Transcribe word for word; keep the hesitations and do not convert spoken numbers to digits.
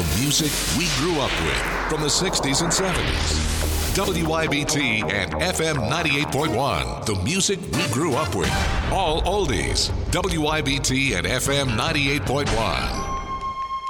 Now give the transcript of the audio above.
The music we grew up with from the sixties and seventies. W I B T and F M ninety-eight point one. The music we grew up with. All oldies. W I B T and F M ninety-eight point one.